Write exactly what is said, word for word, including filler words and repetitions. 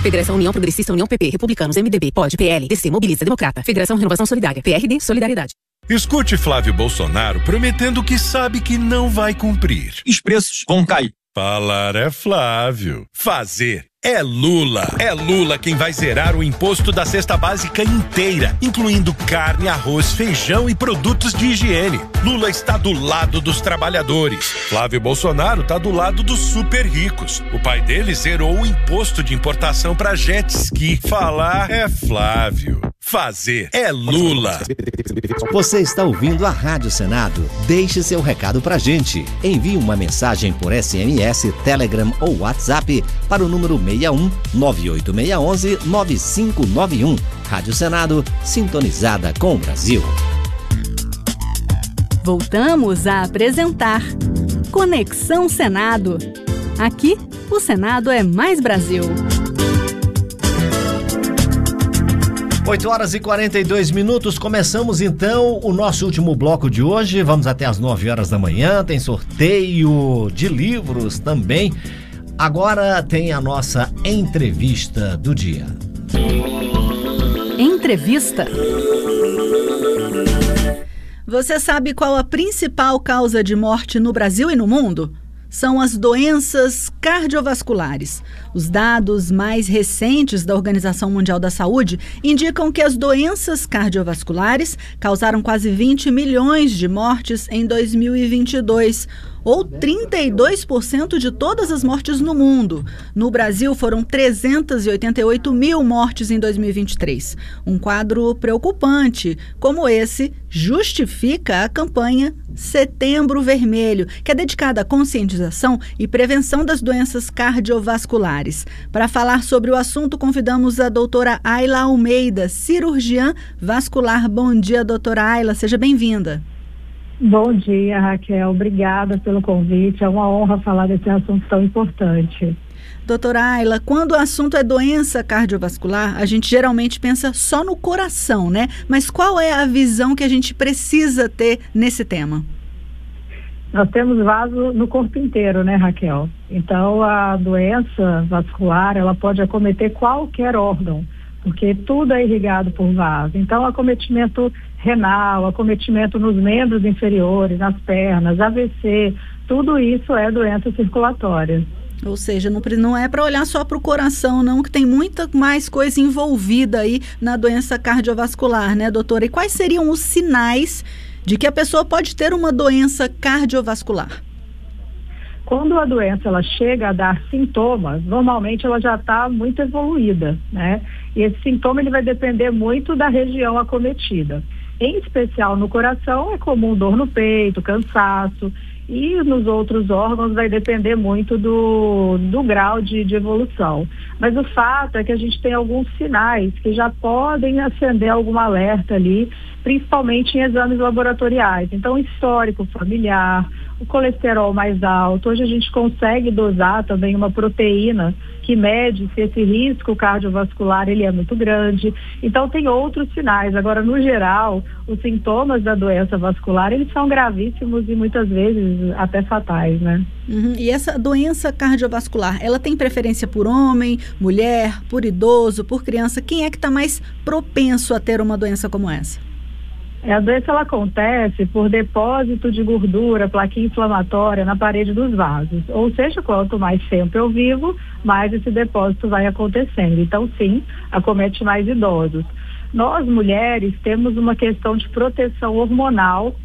Federação União Progressista, União P P, Republicanos, M D B, P O D, P L, D C, Mobiliza, Democrata. Federação Renovação Solidária, P R D, Solidariedade. Escute Flávio Bolsonaro prometendo que sabe que não vai cumprir. Os preços vão cair. Falar é Flávio. Fazer é Lula. É Lula quem vai zerar o imposto da cesta básica inteira, incluindo carne, arroz, feijão e produtos de higiene. Lula está do lado dos trabalhadores. Flávio Bolsonaro está do lado dos super ricos. O pai dele zerou o imposto de importação para jet ski. Falar é Flávio. Fazer é Lula. Você está ouvindo a Rádio Senado? Deixe seu recado pra gente. Envie uma mensagem por S M S, Telegram ou WhatsApp para o número seis um nove oito seis um um nove cinco nove um. Rádio Senado, sintonizada com o Brasil. Voltamos a apresentar Conexão Senado. Aqui, o Senado é mais Brasil. oito horas e quarenta e dois minutos, começamos então o nosso último bloco de hoje, vamos até às nove horas da manhã, tem sorteio de livros também. Agora tem a nossa entrevista do dia. Entrevista. Você sabe qual a principal causa de morte no Brasil e no mundo? São as doenças cardiovasculares. Os dados mais recentes da Organização Mundial da Saúde indicam que as doenças cardiovasculares causaram quase vinte milhões de mortes em dois mil e vinte e dois, ou trinta e dois por cento de todas as mortes no mundo. No Brasil, foram trezentos e oitenta e oito mil mortes em dois mil e vinte e três. Um quadro preocupante, como esse, justifica a campanha Setembro Vermelho, que é dedicada à conscientização e prevenção das doenças cardiovasculares. Para falar sobre o assunto, convidamos a doutora Ayla Almeida, cirurgiã vascular. Bom dia, doutora Ayla, seja bem-vinda. Bom dia, Raquel. Obrigada pelo convite. É uma honra falar desse assunto tão importante. Doutora Ayla, quando o assunto é doença cardiovascular, a gente geralmente pensa só no coração, né? Mas qual é a visão que a gente precisa ter nesse tema? Nós temos vaso no corpo inteiro, né, Raquel? Então, a doença vascular, ela pode acometer qualquer órgão, porque tudo é irrigado por vaso. Então, acometimento renal, acometimento nos membros inferiores, nas pernas, A V C, tudo isso é doença circulatória. Ou seja, não, não é para olhar só para o coração, não, que tem muita mais coisa envolvida aí na doença cardiovascular, né, doutora? E quais seriam os sinais de que a pessoa pode ter uma doença cardiovascular? Quando a doença ela chega a dar sintomas, normalmente ela já está muito evoluída, né? E esse sintoma ele vai depender muito da região acometida. Em especial no coração é comum dor no peito, cansaço, e nos outros órgãos vai depender muito do, do grau de, de evolução. Mas o fato é que a gente tem alguns sinais que já podem acender algum alerta ali, principalmente em exames laboratoriais. Então, histórico familiar, o colesterol mais alto. Hoje a gente consegue dosar também uma proteína que mede se esse risco cardiovascular ele é muito grande. Então tem outros sinais. Agora, no geral, os sintomas da doença vascular, eles são gravíssimos e muitas vezes até fatais, né? Uhum. E essa doença cardiovascular, ela tem preferência por homem, mulher, por idoso, por criança? Quem é que está mais propenso a ter uma doença como essa? A doença ela acontece por depósito de gordura, plaquinha inflamatória na parede dos vasos. Ou seja, quanto mais tempo eu vivo, mais esse depósito vai acontecendo. Então, sim, acomete mais idosos. Nós, mulheres, temos uma questão de proteção hormonal